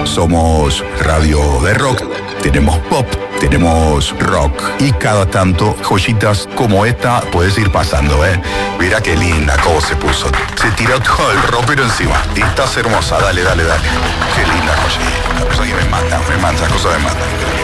Somos radio de rock, tenemos pop, tenemos rock y cada tanto joyitas como esta puedes ir pasando, ¿eh? Mira qué linda cómo se puso. Se tiró todo el ropero encima. Y estás hermosa, dale. Qué linda joyita. La cosa que me mata, esas cosas me matan.